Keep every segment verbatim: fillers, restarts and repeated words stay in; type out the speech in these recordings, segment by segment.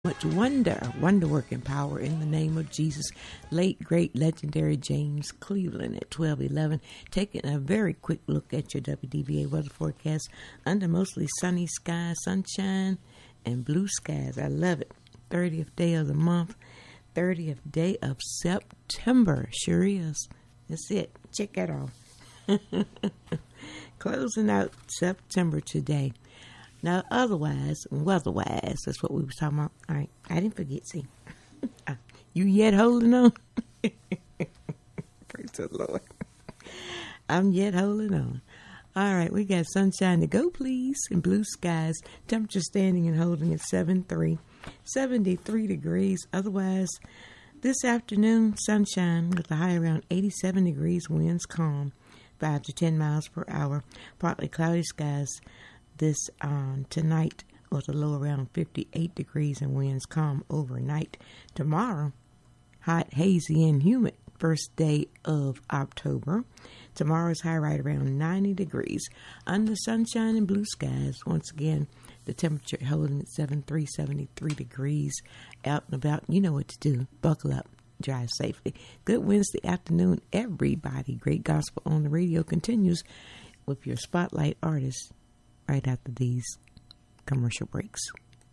Much wonder, wonder-working power in the name of Jesus. Late, great, legendary James Cleveland at twelve eleven. Taking a very quick look at your W D V A weather forecast under mostly sunny skies, sunshine, and blue skies. I love it. thirtieth day of the month, thirtieth day of September. Sure is. That's it. Check that off. Closing out September today. Now, otherwise, weather-wise, that's what we were talking about. All right, I didn't forget, see. You yet holding on? Praise the Lord. I'm yet holding on. All right, we got sunshine to go, please, and blue skies. Temperature standing and holding at seven three, seventy-three degrees. Otherwise, this afternoon, sunshine with a high around eighty-seven degrees, winds calm, five to ten miles per hour. Partly cloudy skies. This um, tonight was a low around fifty-eight degrees and winds calm overnight. Tomorrow, hot, hazy, and humid. First day of October. Tomorrow's high right around ninety degrees. Under sunshine and blue skies. Once again, the temperature holding at seven three, seventy-three degrees. Out and about. You know what to do. Buckle up. Drive safely. Good Wednesday afternoon, everybody. Great gospel on the radio continues with your spotlight artist. Right after these commercial breaks.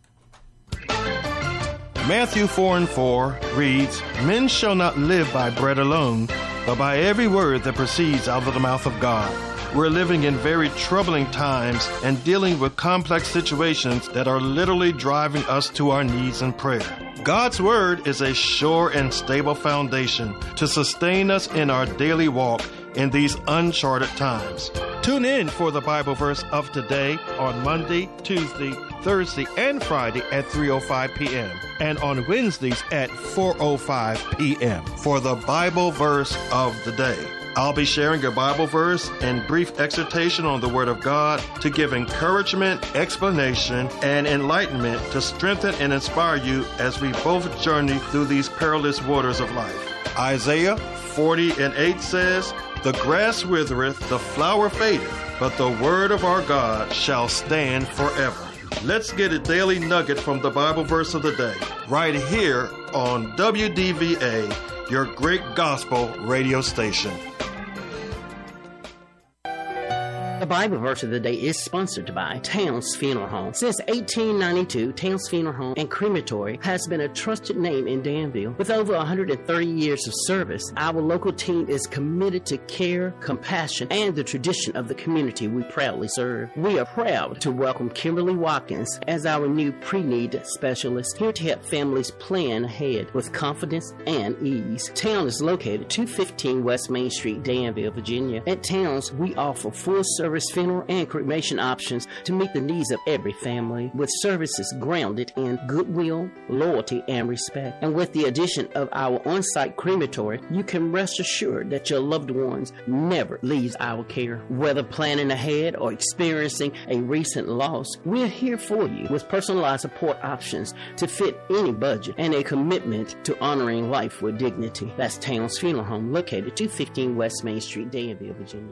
Matthew four and four reads, "Men shall not live by bread alone, but by every word that proceeds out of the mouth of God." We're living in very troubling times and dealing with complex situations that are literally driving us to our knees in prayer. God's Word is a sure and stable foundation to sustain us in our daily walk in these uncharted times. Tune in for the Bible verse of today on Monday, Tuesday, Thursday, and Friday at three oh five p.m. and on Wednesdays at four oh five p.m. for the Bible verse of the day. I'll be sharing a Bible verse and brief exhortation on the Word of God to give encouragement, explanation, and enlightenment to strengthen and inspire you as we both journey through these perilous waters of life. Isaiah forty and eight says, "The grass withereth, the flower fadeth, but the word of our God shall stand forever." Let's get a daily nugget from the Bible verse of the day, right here on W D V A, your great gospel radio station. The Bible verse of the day is sponsored by Towns Funeral Home. Since eighteen ninety-two, Towns Funeral Home and Crematory has been a trusted name in Danville. With over one hundred thirty years of service, our local team is committed to care, compassion, and the tradition of the community we proudly serve. We are proud to welcome Kimberly Watkins as our new pre-need specialist, here to help families plan ahead with confidence and ease. Towns is located two fifteen West Main Street, Danville, Virginia. At Towns, we offer full service funeral and cremation options to meet the needs of every family, with services grounded in goodwill, loyalty, and respect. And with the addition of our on-site crematory, you can rest assured that your loved ones never leaves our care. Whether planning ahead or experiencing a recent loss, we're here for you with personalized support options to fit any budget and a commitment to honoring life with dignity. That's Towns Funeral Home, located two fifteen West Main Street, Danville, Virginia.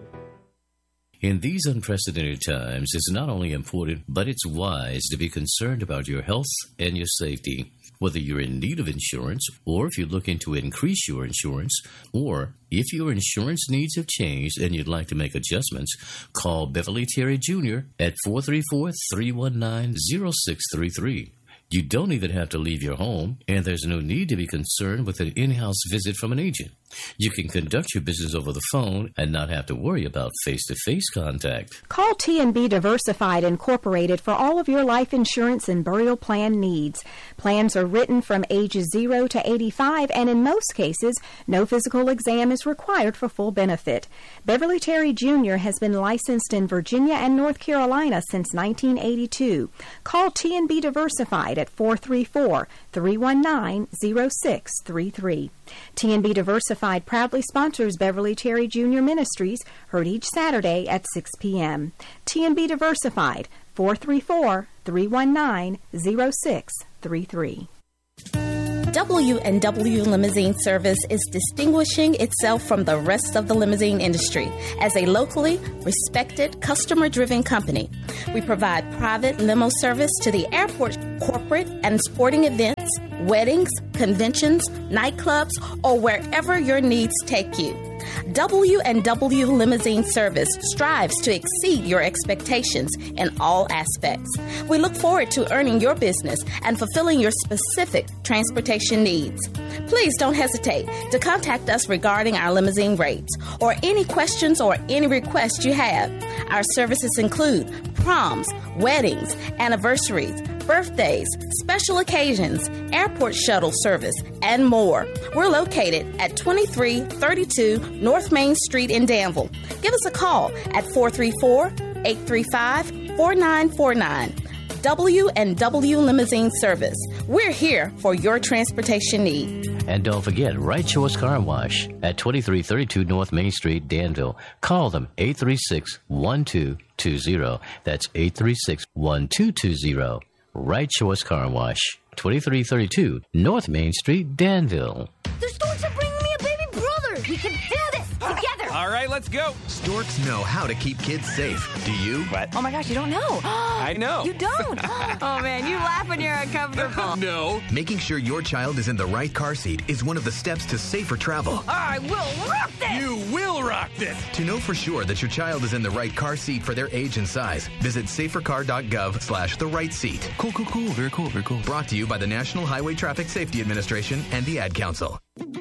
In these unprecedented times, it's not only important, but it's wise to be concerned about your health and your safety. Whether you're in need of insurance, or if you're looking to increase your insurance, or if your insurance needs have changed and you'd like to make adjustments, call Beverly Terry Junior at four three four, three one nine, zero six three three. You don't even have to leave your home, and there's no need to be concerned with an in-house visit from an agent. You can conduct your business over the phone and not have to worry about face-to-face contact. Call T and B Diversified Incorporated for all of your life insurance and burial plan needs. Plans are written from ages zero to eighty-five, and in most cases, no physical exam is required for full benefit. Beverly Terry Junior has been licensed in Virginia and North Carolina since nineteen eighty-two. Call T and B Diversified at four three four, three one nine, zero six three three. T and B Diversified proudly sponsors Beverly Terry Junior Ministries, heard each Saturday at six p.m. T and B Diversified, four three four, three one nine, zero six three three. W and W Limousine Service is distinguishing itself from the rest of the limousine industry as a locally respected, customer-driven company. We provide private limo service to the airport corporate and sporting events, weddings, conventions, nightclubs, or wherever your needs take you. W and W Limousine Service strives to exceed your expectations in all aspects. We look forward to earning your business and fulfilling your specific transportation needs. Please don't hesitate to contact us regarding our limousine rates or any questions or any requests you have. Our services include proms, weddings, anniversaries, birthdays, special occasions, airport shuttle service, and more. We're located at twenty-three thirty-two North Main Street in Danville. Give us a call at four three four, eight three five, four nine four nine. W and W Limousine Service. We're here for your transportation need. And don't forget, Right Choice Car Wash at twenty-three thirty-two North Main Street, Danville. Call them eight three six, one two two zero. That's eight three six, one two two zero. Right Choice Car Wash, twenty-three thirty-two North Main Street, Danville. The Storks are bringing me a baby brother. We can do this together. All right, let's go. Storks know how to keep kids safe. Do you? What? Oh my gosh, you don't know. I know. You don't? Oh man, you laugh when you're uncomfortable. No. Making sure your child is in the right car seat is one of the steps to safer travel. I will rock this. You will rock this. To know for sure that your child is in the right car seat for their age and size, visit safercar.gov slash the right seat. Cool, cool, cool. Very cool, very cool. Brought to you by the National Highway Traffic Safety Administration and the Ad Council.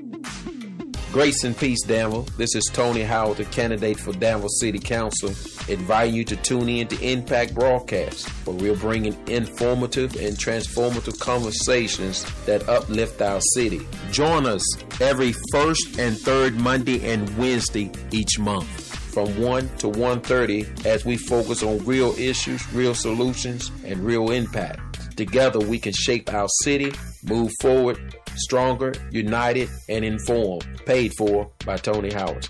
Grace and peace, Danville. This is Tony Howard, the candidate for Danville City Council, inviting you to tune in to Impact Broadcast, where we're bringing informative and transformative conversations that uplift our city. Join us every first and third Monday and Wednesday each month from one to one thirty as we focus on real issues, real solutions, and real impact. Together we can shape our city, move forward, stronger, united, and informed. Paid for by Tony Howard.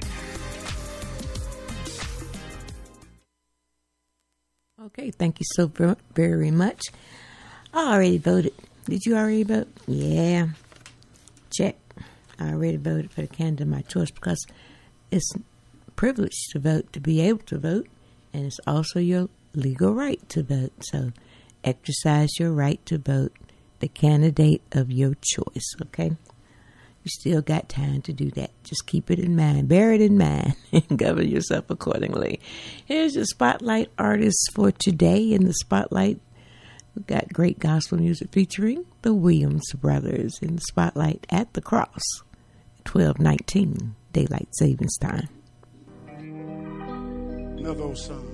Okay, thank you so very much. I already voted. Did you already vote? Yeah. Check. I already voted for the candidate of my choice because it's a privilege to vote, to be able to vote, and it's also your legal right to vote. So exercise your right to vote the candidate of your choice, okay? You still got time to do that. Just keep it in mind. Bear it in mind and govern yourself accordingly. Here's your Spotlight artists for today. In the Spotlight, we've got great gospel music featuring the Williams Brothers in the Spotlight at the Cross, twelve nineteen, Daylight Savings Time. Another old song.